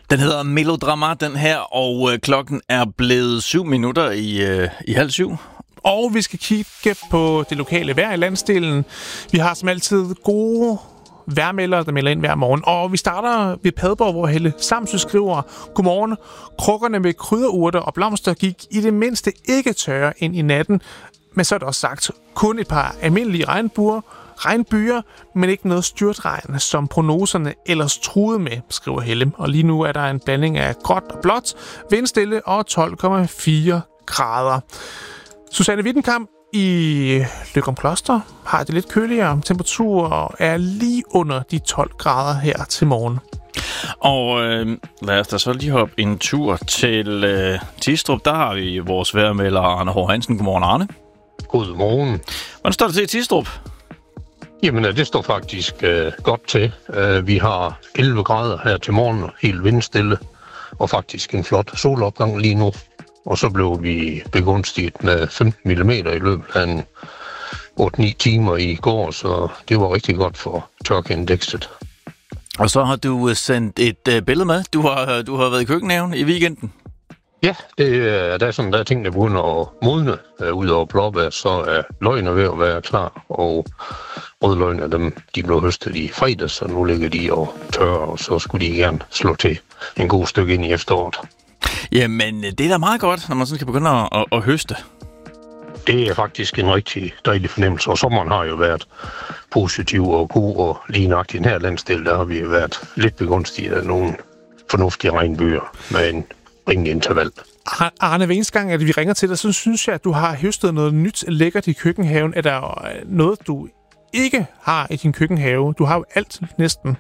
Den hedder Melodrama, den her, og klokken er blevet 7 minutter i halv syv. Og vi skal kigge på det lokale vejr i landsdelen. Vi har som altid gode vejrmeldere, der melder ind hver morgen. Og vi starter ved Padborg, hvor Helle Samsø skriver: Godmorgen. Krukkerne med krydderurter og blomster gik i det mindste ikke tørre ind i natten. Men så er det også sagt, kun et par almindelige regnbyer, men ikke noget styrtregn, som prognoserne ellers truede med, skriver Helle. Og lige nu er der en blanding af gråt og blåt, vindstille og 12,4 grader. Susanne Wittenkamp i Løgumkloster har det lidt køligere. Temperaturer er lige under de 12 grader her til morgen. Og lad os da så lige hoppe en tur til Tistrup. Der har vi vores vejrmelder Arne H. Hansen. Godmorgen, Arne. Godmorgen. Hvordan står det til i Tistrup? Jamen, det står faktisk godt til. Vi har 11 grader her til morgen, helt vindstille, og faktisk en flot solopgang lige nu. Og så blev vi begunstiget med 15 mm i løbet af en 8-9 timer i går, så det var rigtig godt for tørkeindekset. Og så har du sendt et billede med. Du har været i køkkenhaven i weekenden. Ja, der er sådan, der er ting, der begynder at modne ud over blåbær, så er løgene ved at være klar, og rødløgene, de blev høstet i fredags, så nu ligger de og tørre, og så skulle de gerne slå til en god stykke ind i efteråret. Jamen, det er da meget godt, når man så skal begynde at høste. Det er faktisk en rigtig dejlig fornemmelse, og sommeren har jo været positiv og god, og lige nok i den her landsdel, der har vi været lidt begunstiget af nogle fornuftige regnbyer med en rimelig interval. Arne, hver eneste gang, at vi ringer til dig, så synes jeg, at du har høstet noget nyt lækkert i køkkenhaven. Er der noget, du ikke har i din køkkenhave? Du har jo alt næsten.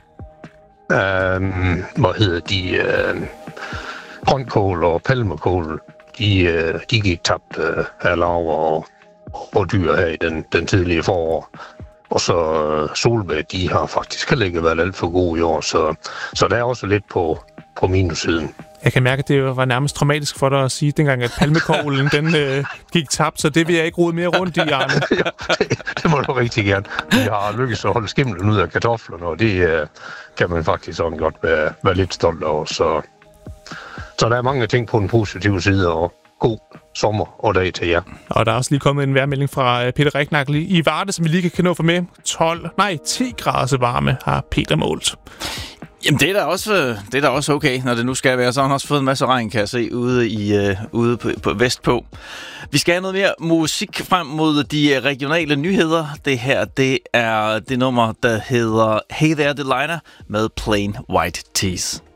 Grønkål og palmekål, de gik tabt af larver og dyr her i den tidlige forår. Og så solbær, de har faktisk heller ikke været alt for gode i år, så der er også lidt på minussiden. Jeg kan mærke, at det var nærmest traumatisk for dig at sige, dengang at palmekålen den gik tabt, så det vil jeg ikke rode mere rundt i, Arne. Ja, det må du rigtig gerne. Vi har lykkes at holde skimlen ud af kartoflerne, og det kan man faktisk også godt være lidt stolt over. Så der er mange ting på den positive side, og god sommer og dag til jer. Og der er også lige kommet en vejrmelding fra Peter Riknak i Varde, som vi lige kan nå for med. 10 graders varme har Peter målt. Jamen, det er da også okay, når det nu skal være. Så har han også fået en masse regn, kan jeg se, ude på vestpå. Vi skal have noget mere musik frem mod de regionale nyheder. Det her, det er det nummer, der hedder Hey There Delilah med Plain White Tees.